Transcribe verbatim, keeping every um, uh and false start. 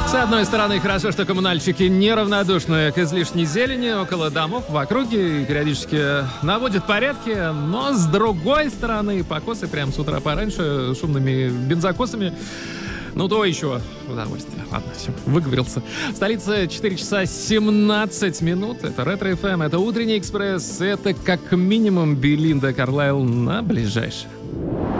С одной стороны, хорошо, что коммунальщики неравнодушны к излишней зелени около домов, в округе и периодически наводят порядки, но с другой стороны, покосы прямо с утра пораньше шумными бензокосами. Ну, то еще удовольствие. Ладно, все, выговорился. Столица четыре часа семнадцать минут. Это Ретро эф эм, это Утренний экспресс. Это как минимум Белинда Карлайл на ближайшее.